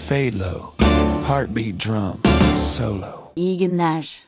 fade low, heartbeat drum, solo. İyi günler.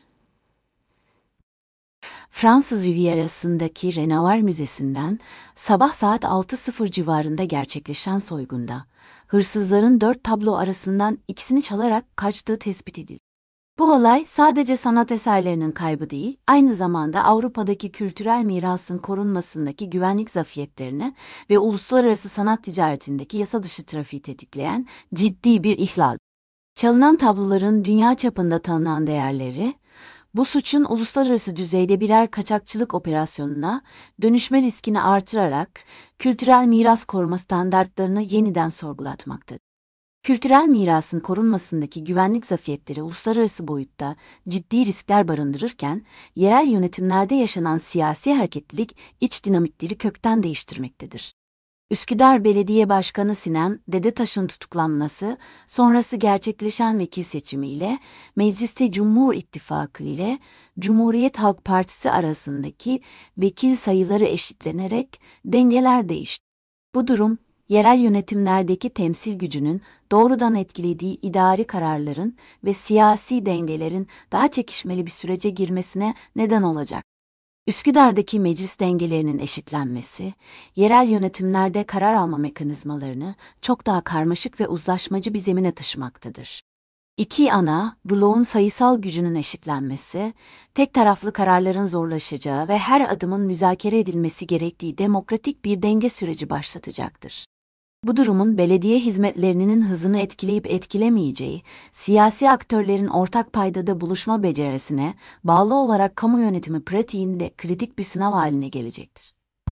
Fransız Rivierası'ndaki Renoir Müzesi'nden sabah saat 6:00 civarında gerçekleşen soygunda hırsızların 4 tablo arasından ikisini çalarak kaçtığı tespit edildi. Bu olay sadece sanat eserlerinin kaybı değil, aynı zamanda Avrupa'daki kültürel mirasın korunmasındaki güvenlik zafiyetlerini ve uluslararası sanat ticaretindeki yasa dışı trafiği tetikleyen ciddi bir ihlal. Çalınan tabloların dünya çapında tanınan değerleri, bu suçun uluslararası düzeyde birer kaçakçılık operasyonuna dönüşme riskini artırarak kültürel miras koruma standartlarını yeniden sorgulatmaktadır. Kültürel mirasın korunmasındaki güvenlik zafiyetleri uluslararası boyutta ciddi riskler barındırırken, yerel yönetimlerde yaşanan siyasi hareketlilik iç dinamikleri kökten değiştirmektedir. Üsküdar Belediye Başkanı Sinem Dedetaş'ın tutuklanması, sonrası gerçekleşen vekil seçimiyle mecliste Cumhur İttifakı ile Cumhuriyet Halk Partisi arasındaki vekil sayıları eşitlenerek dengeler değişti. Bu durum, yerel yönetimlerdeki temsil gücünün doğrudan etkilediği idari kararların ve siyasi dengelerin daha çekişmeli bir sürece girmesine neden olacak. Üsküdar'daki meclis dengelerinin eşitlenmesi, yerel yönetimlerde karar alma mekanizmalarını çok daha karmaşık ve uzlaşmacı bir zemine taşımaktadır. İki ana, bloğun sayısal gücünün eşitlenmesi, tek taraflı kararların zorlaşacağı ve her adımın müzakere edilmesi gerektiği demokratik bir denge süreci başlatacaktır. Bu durumun belediye hizmetlerinin hızını etkileyip etkilemeyeceği, siyasi aktörlerin ortak paydada buluşma becerisine bağlı olarak kamu yönetimi pratiğinde kritik bir sınav haline gelecektir.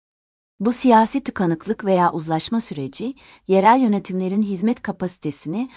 Bu siyasi tıkanıklık veya uzlaşma süreci, yerel yönetimlerin hizmet kapasitesini